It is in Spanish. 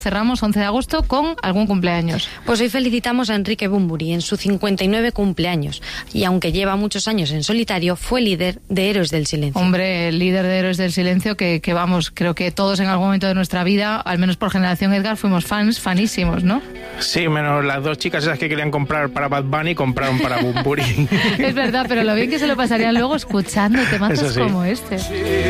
Cerramos 11 de agosto con algún cumpleaños. Pues hoy felicitamos a Enrique Bunbury en su 59 cumpleaños. Y aunque lleva muchos años en solitario, fue líder de Héroes del Silencio. Hombre, el líder de Héroes del Silencio que vamos, creo que todos en algún momento de nuestra vida, al menos por generación Edgar, fuimos fanísimos, ¿no? Sí, menos las dos chicas esas que querían comprar para Bad Bunny, compraron para Bunbury. Es verdad, pero lo bien que se lo pasarían luego escuchando temazos como este.